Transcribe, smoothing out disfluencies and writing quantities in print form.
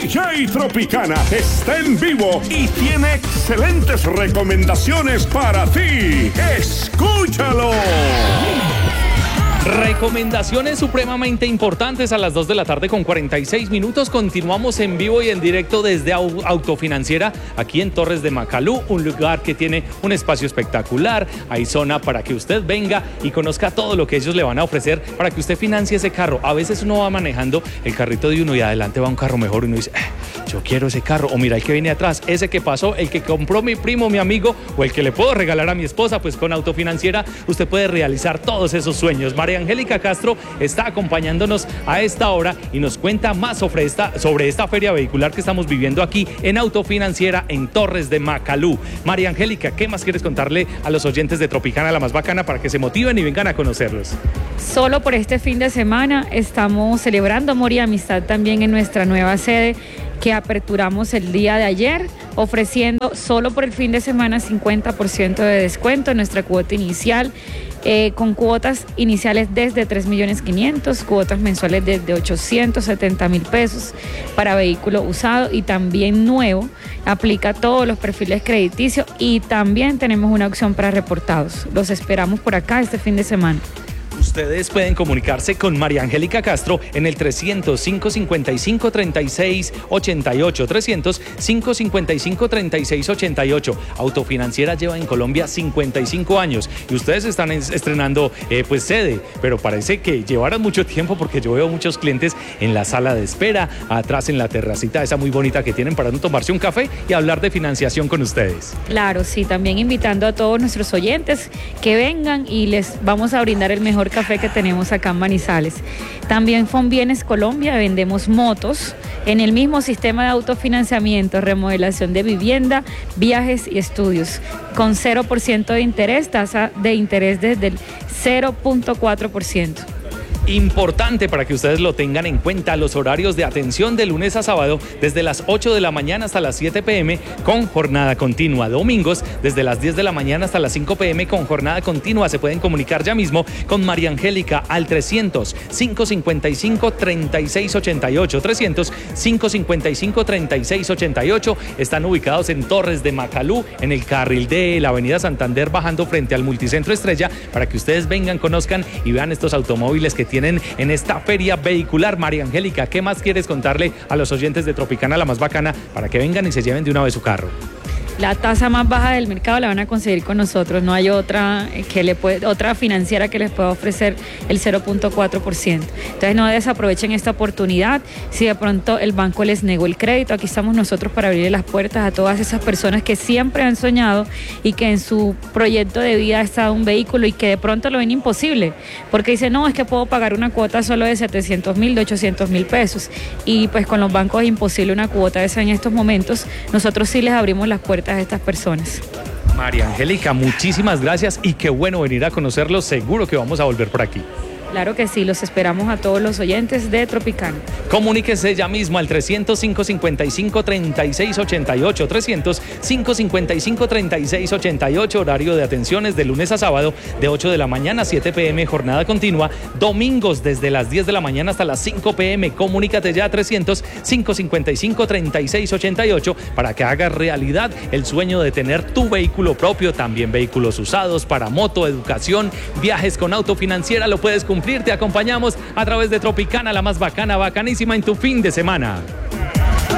DJ Tropicana está en vivo y tiene excelentes recomendaciones para ti. ¡Escúchalo! Recomendaciones supremamente importantes a las 2 de la tarde con 46 minutos. Continuamos en vivo y en directo desde Autofinanciera, aquí en Torres de Macalú, un lugar que tiene un espacio espectacular. Hay zona para que usted venga y conozca todo lo que ellos le van a ofrecer para que usted financie ese carro. A veces uno va manejando el carrito de uno y adelante va un carro mejor y uno dice, yo quiero ese carro. O mira el que viene atrás, ese que pasó, el que compró mi primo, mi amigo, o el que le puedo regalar a mi esposa. Pues con Autofinanciera usted puede realizar todos esos sueños. María Angélica Castro está acompañándonos a esta hora y nos cuenta más sobre esta feria vehicular que estamos viviendo aquí en Autofinanciera en Torres de Macalú. María Angélica, ¿qué más quieres contarle a los oyentes de Tropicana, la más bacana, para que se motiven y vengan a conocerlos? Solo por este fin de semana estamos celebrando amor y amistad también en nuestra nueva sede que aperturamos el día de ayer, ofreciendo solo por el fin de semana 50% de descuento en nuestra cuota inicial, con cuotas iniciales desde 3.500.000, cuotas mensuales desde 870.000 pesos para vehículo usado y también nuevo. Aplica todos los perfiles crediticios y también tenemos una opción para reportados. Los esperamos por acá este fin de semana. Ustedes pueden comunicarse con María Angélica Castro en el 300-555-3688, 300-555-3688. Autofinanciera lleva en Colombia 55 años y ustedes están estrenando pues sede, pero parece que llevarán mucho tiempo porque yo veo muchos clientes en la sala de espera, atrás en la terracita esa muy bonita que tienen para no tomarse un café y hablar de financiación con ustedes. Claro, sí, también invitando a todos nuestros oyentes que vengan y les vamos a brindar el mejor café que tenemos acá en Manizales. También Fonbienes Colombia, vendemos motos en el mismo sistema de autofinanciamiento, remodelación de vivienda, viajes y estudios, con 0% de interés, tasa de interés desde el 0.4%. Importante para que ustedes lo tengan en cuenta, los horarios de atención de lunes a sábado desde las 8 de la mañana hasta las 7 p.m. con jornada continua. Domingos desde las 10 de la mañana hasta las 5 p.m. con jornada continua. Se pueden comunicar ya mismo con María Angélica al 300-555-3688. 300-555-3688. Están ubicados en Torres de Macalú, en el carril de la avenida Santander, bajando frente al Multicentro Estrella, para que ustedes vengan, conozcan y vean estos automóviles que tienen en esta feria vehicular. María Angélica, ¿qué más quieres contarle a los oyentes de Tropicana, la más bacana, para que vengan y se lleven de una vez su carro? La tasa más baja del mercado la van a conseguir con nosotros. No hay otra otra financiera que les pueda ofrecer el 0.4%. Entonces no desaprovechen esta oportunidad. Si de pronto el banco les negó el crédito, aquí estamos nosotros para abrirle las puertas a todas esas personas que siempre han soñado y que en su proyecto de vida ha estado un vehículo y que de pronto lo ven imposible. Porque dicen, no, es que puedo pagar una cuota solo de 700.000, de 800.000 pesos. Y pues con los bancos es imposible una cuota de esa en estos momentos. Nosotros sí les abrimos las puertas a estas personas. María Angélica, muchísimas gracias y qué bueno venir a conocerlos. Seguro que vamos a volver por aquí. Claro que sí, los esperamos a todos los oyentes de Tropicana. Comuníquese ya mismo al 300-555-3688, 300-555-3688, horario de atenciones de lunes a sábado de 8 de la mañana a 7 p.m, jornada continua, domingos desde las 10 de la mañana hasta las 5 p.m, comunícate ya a 300-555-3688 para que hagas realidad el sueño de tener tu vehículo propio, también vehículos usados para moto, educación, viajes con Autofinanciera, lo puedes cumplir. Te acompañamos a través de Tropicana, la más bacana, bacanísima en tu fin de semana.